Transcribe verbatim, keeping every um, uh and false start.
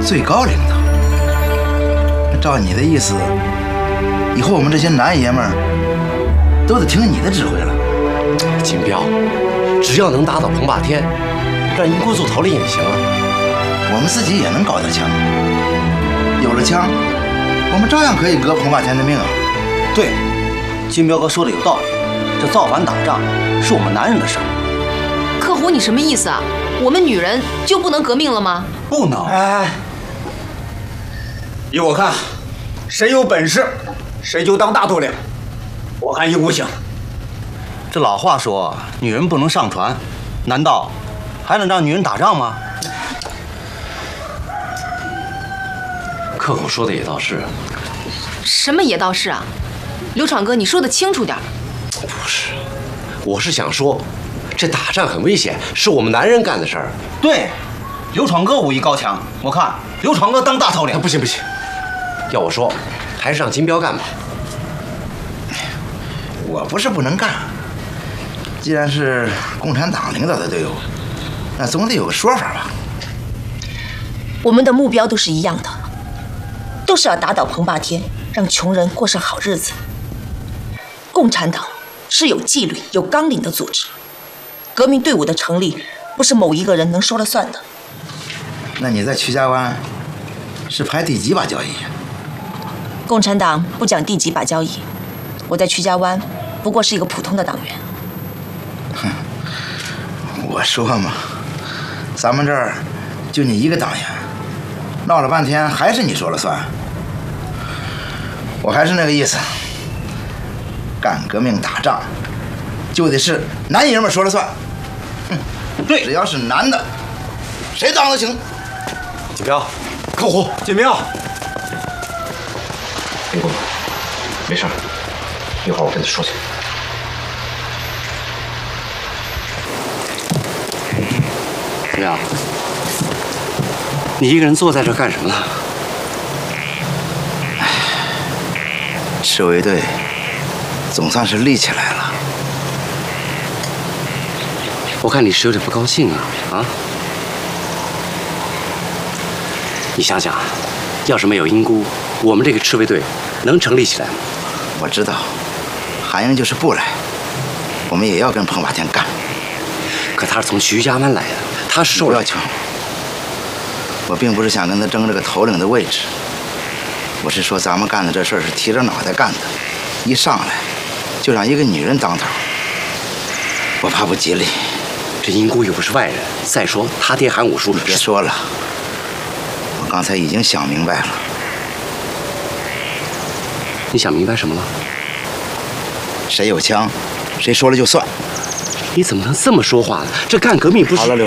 最高领导。那照你的意思，以后我们这些男爷们儿都得听你的指挥了。 金彪，只要能打倒彭霸天，让英国做头领也行啊。 我们自己也能搞点枪，有了枪，我们照样可以革彭霸天的命啊。 对，金彪哥说的有道理，这造反打仗是我们男人的事儿。 客户，你什么意思啊？我们女人就不能革命了吗？ 不能。 哎，依我看，谁有本事，谁就当大头领。我看英不行。 这老话说，女人不能上船，难道还能让女人打仗吗？ 客户说的也倒是。 什么也倒是啊？刘闯哥，你说的清楚点。 不是，我是想说，这打仗很危险，是我们男人干的事儿。 对，刘闯哥武艺高强，我看刘闯哥当大头领。 不行不行，要我说，还是让金彪干吧。 我不是不能干，既然是共产党领导的队伍，那总得有个说法吧。 我们的目标都是一样的，都是要打倒彭霸天，让穷人过上好日子。共产党是有纪律、有纲领的组织，革命队伍的成立不是某一个人能说了算的。 那你在曲家湾是排第几把交椅？ 共产党不讲第几把交椅，我在曲家湾不过是一个普通的党员。 哼，我说嘛，咱们这儿就你一个党员，闹了半天还是你说了算。我还是那个意思，干革命打仗就得是男爷们说了算。哼，对，只要是男的，谁当都行。 金彪， 客户，金彪， 林工，没事儿，一会儿我跟他说去。怎么样？你一个人坐在这干什么呢？ 赤卫队总算是立起来了。 我看你是有点不高兴啊啊！你想想，要是没有英姑，我们这个赤卫队能成立起来吗？ 我知道，韩英就是不来，我们也要跟彭霸天干。 可他是从徐家湾来的，他是受了不要求。我并不是想跟他争这个头领的位置，我是说咱们干的这事儿是提着脑袋干的，一上来就让一个女人当头，我怕不吉利。 这英姑又不是外人，再说他爹韩武叔， 你别说了，我刚才已经想明白了。 你想明白什么了？ 谁有枪，谁说了就算。 你怎么能这么说话呢？这干革命不是…… 好了，刘